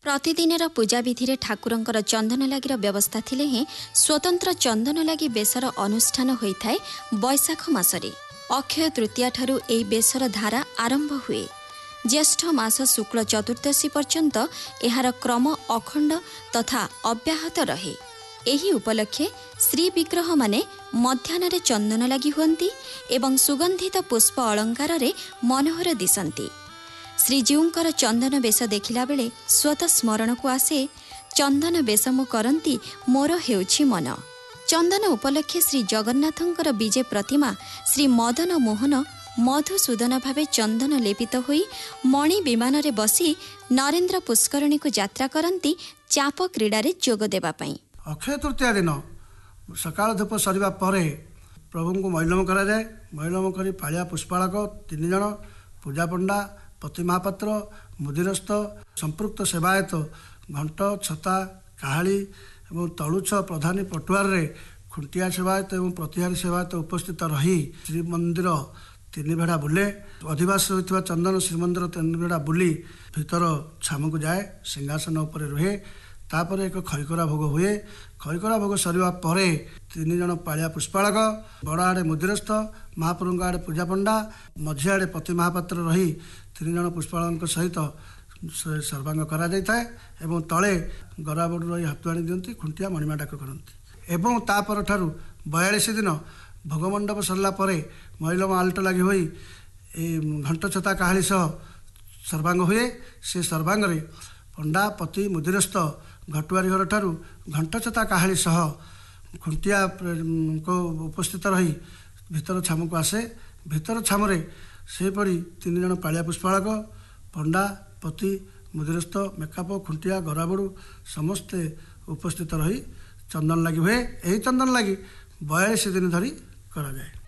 प्रतिदिन पूजा विधि ठाकुरंकर चंदन लागिर व्यवस्था थिले हें स्वतंत्र चंदन लागी बेसर अनुष्ठान होता है। बैशाख मासरे अक्षय तृतीया ठारू एही बेसर धारा आरंभ हुए। ज्येष्ठ मास शुक्ल चतुर्दशी पर्यंत एहार क्रम अखंड तथा अव्याहत रहे। एही उपलक्षे श्री विग्रह माने मध्याह्न चंदन लगी हुअंती एवं सुगंधित पुष्प अलंकार रे मनोहर दिसंती। श्रीजीउंकर चंदन बेश देखिला बेले स्वतः स्मरण को आसे चंदन बेश मु करंती मोर हेउछि मन। चंदन उपलक्षे श्री जगन्नाथंकर विजय प्रतिमा श्री मदन मोहन मधुसूदन भावे चंदन लेपित होई मणि विमान रे बसी नरेंद्र पुष्करणी को यात्रा करंती चाप क्रीडा रे जोग देबा पई। अक्षय तृतीया दिन सकाळ धूप सरिबा परे प्रभु को मैलम करा जाए। मैलम करी पालिया पुष्पालक 3 जन पूजा पंडा पति महापात्र मुदिरस्थ संपृक्त सेवायत घंट छता काहाली एवं तलुछ प्रधानी पटुआर रे खुंटिया सेवायत एवं प्रतिहारी सेवायत उपस्थित रही श्रीमंदिर 3 भेड़ा बुले। अधिवास होता चंदन श्रीमंदिर 3 भेड़ा बुली भीतर छाम को जाए। सिंहासन उपर रुहे। तापर एक खईकरा भोग हुए। खईकरा भोग सरिबा परे 3 जन पालिया पुष्पालक बड़ आड़े मुदिरस्थ महाप्रभु आड़े पूजा पंडा मझी आड़े पति महापात्र रही 3 जन पुष्पालक सहित सर्वांग करा जाए एवं तले गराबड़ रही हाथुआणी दियंती खुंटिया मणिमा डाक करती। एवं तापर ठारू 42 दिन भोगमंडप सरला परे महिलम आल्ट लगी हुई घंट छता काहाली सह सर्वांग हुए। से सर्वांग रे पंडा पति मुदिरस्थ घटुआरी घर ठारू घंट छता काहाली सह खुंटिया को उपस्थित रही भीतर छाम को आसे। भीतर छाम रे सेपरी 3 जन पालिया पुष्पालक पंडा पति मुदिरस्थ मेकाप खुंटिया गराबड़ू समस्ते उपस्थित रही चंदन लगी हुए। यही चंदन लगी 42 दिन धरी करा जाए।